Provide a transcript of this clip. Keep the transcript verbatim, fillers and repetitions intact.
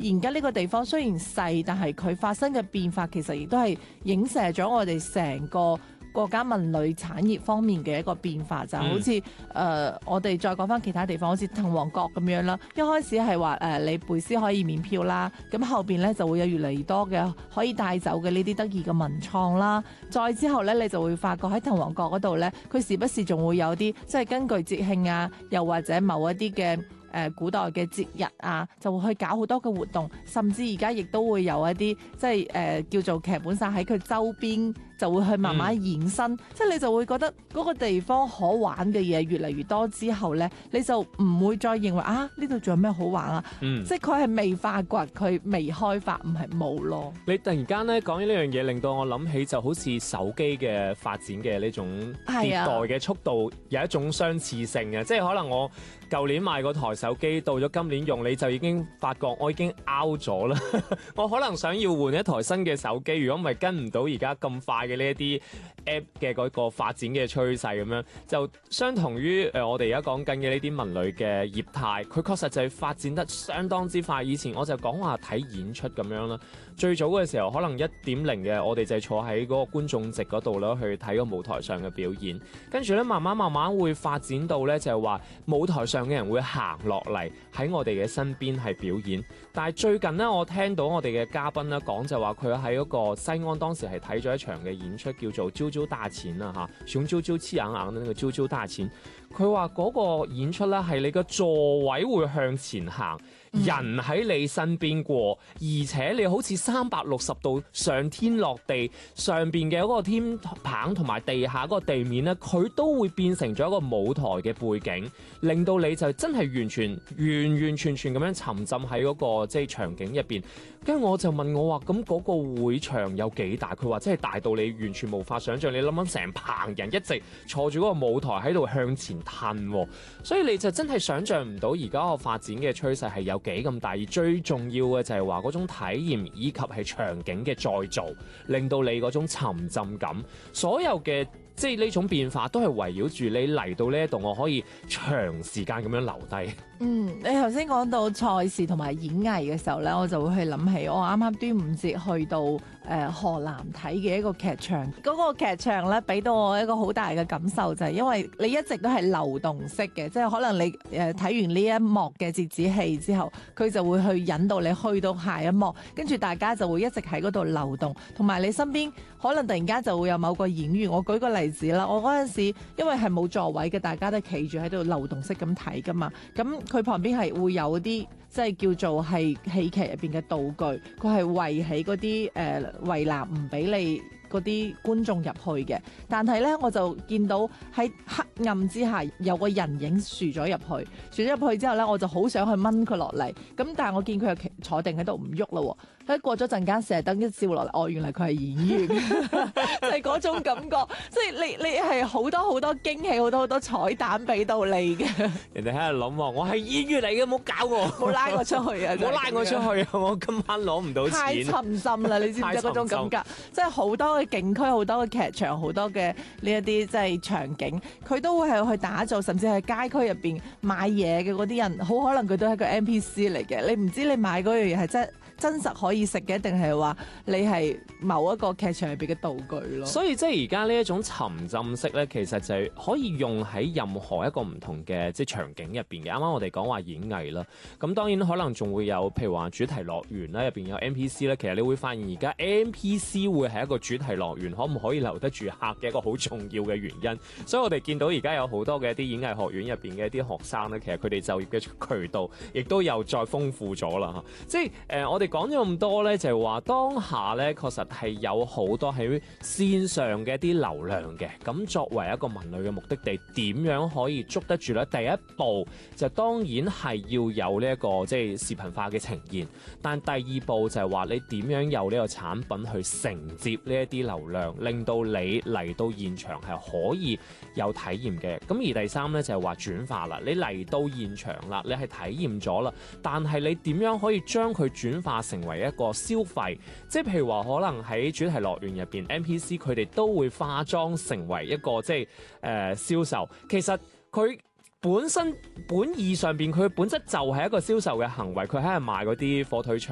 而家呢個地方雖然細，但係佢發生嘅變化其實亦都係影射咗我哋成個國家文旅產業方面嘅一個變化，就係、好似誒、 嗯呃、我哋再講翻其他地方，好似滕王閣咁樣啦。一開始係話誒你背詩可以免票啦，咁後邊咧就會有越嚟越多嘅可以帶走嘅呢啲得意嘅文創啦。再之後咧，你就會發覺喺滕王閣嗰度咧，佢時不時仲會有啲即係根據節慶啊，又或者某一啲嘅誒古代嘅節日啊，就會去搞好多嘅活動，甚至而家亦都會有一啲即係誒、呃、叫做劇本殺喺佢周邊。就會去慢慢延伸，嗯、即係你就會覺得嗰個地方可玩嘅嘢越嚟越多之後呢，你就唔會再認為啊呢度仲有咩好玩啊，嗯、即係佢係未發掘，佢未開發，唔係冇咯。 你突然間咧講起呢樣嘢，令到我諗起就好似手機嘅發展嘅呢種迭代嘅速度有一種相似性嘅，即係可能我舊年買嗰台手機，到咗今年用，你就已經發覺我已經 out 咗啦。我可能想要換一台新嘅手機，如果唔係跟唔到而家咁快嘅呢一啲 app 嘅嗰個發展嘅趨勢咁樣，就相同於誒我哋而家講緊嘅呢啲文旅嘅業態，佢確實就係發展得相當之快。以前我就講話睇演出咁樣啦，最早嘅時候可能一點零嘅，我哋就係坐喺嗰個觀眾席嗰度啦，去睇個舞台上嘅表演。跟住咧，慢慢慢慢會發展到咧，就係話舞台上嘅人會行落嚟喺我哋嘅身邊係表演。但係最近呢，我聽到我哋嘅嘉賓咧講就話佢喺嗰個西安當時係睇咗一場嘅演出，叫做《啾啾大錢》啊嚇，熊啾啾氣昂昂嘅那個啾啾大錢。佢話嗰個演出咧係你個座位會向前行，人喺你身邊過，而且你好似三百六十度上天落地，上邊嘅嗰個天棚同埋地下嗰個地面咧，佢都會變成咗一個舞台嘅背景，令到你就真係完全完完全全咁樣沉浸喺嗰個即係場景入邊。跟住我就問我話：咁嗰個會場有幾大？佢話真係大到你完全無法想像。你諗諗成棚人一直坐住嗰個舞台喺度向前褪，所以你就真係想像唔到而家個發展嘅趨勢係有幾咁大。而最重要嘅就係話嗰種體驗以及係場景嘅再造，令到你嗰種沉浸感，所有嘅即係呢種變化都係圍繞住你嚟到呢一度，我可以長時間咁樣留低。 嗯，你頭先講到賽事同埋演藝嘅時候咧，我就會去諗起我啱啱端午節去到誒、呃、河南睇嘅一個劇場，嗰、那個劇場咧俾到我一個好大嘅感受，就係、是、因為你一直都係流動式嘅，即係可能你誒睇、呃、完呢一幕嘅折子戲之後，佢就會去引導你去到下一幕，跟住大家就會一直喺嗰度流動，同埋你身邊可能突然間就會有某個演員。我舉個例子啦，我嗰陣時因為係冇座位嘅，大家都企住喺度流動式咁睇噶嘛，咁佢旁邊係會有啲即係叫做係戲劇入邊嘅道具，佢係圍起嗰啲誒圍欄唔俾你嗰啲觀眾入去嘅。但係咧我就見到喺黑暗之下有個人影豎咗入去，豎咗入去之後咧，我就好想去掹佢落嚟，咁但係我見佢又坐定喺度唔喐啦，喺過咗陣間射燈一照落嚟，哦，原來佢係演員，就係嗰種感覺，即係你你係好多好多驚喜，好多好多彩蛋俾到你嘅。 人哋喺度諗，我係演員嚟嘅，冇搞我， 冇拉我出去啊！ 冇拉我出去啊！我今晚攞唔到錢。 太沉浸啦！你知唔知嗰種感覺？即係好多嘅景區、好多嘅劇場、好多嘅呢一啲即係場景，佢都會係去打造，甚至係街區入邊買嘢嘅嗰啲人，好可能佢都係個 N P C 嚟嘅。你唔知你買嗰樣嘢係真真實可以食嘅，定係話你係某一個劇場入邊嘅道具咯。 所以即係而家呢一種沉浸式咧，其實就係可以用喺任何一個唔同嘅即係場景入邊嘅。啱啱我哋講話演藝啦，咁當然可能仲會有譬如話主題樂園啦，入邊有 N P C 咧。其實你會發現而家 N P C 會係一個主題樂園可唔可以留得住客嘅一個好重要嘅原因。所以我哋見到而家有好多嘅一啲演藝學院入邊嘅一啲學生咧，其實佢哋就業嘅渠道亦都又再豐富咗啦嚇。即係誒、呃，我哋講咗咁多咧，就係話當下咧確實係有好多喺線上嘅一啲流量嘅。咁作為一個文旅嘅目的地，點樣可以捉得住咧？第一步就當然係要有呢一個即係視頻化嘅呈現，但第二步就係話你點樣有呢個產品去承接呢一啲流量，令到你嚟到現場係可以有體驗嘅。咁而第三咧就係話轉化啦，你嚟到現場啦，你係體驗咗啦，但係你點樣可以將佢轉化成為一個消費？即係譬如話可能喺主題樂園入邊 N P C 佢哋都會化妝成為一個即係誒銷售，其實佢本身本意上邊佢本質就係一個銷售嘅行為，佢喺度賣嗰啲火腿腸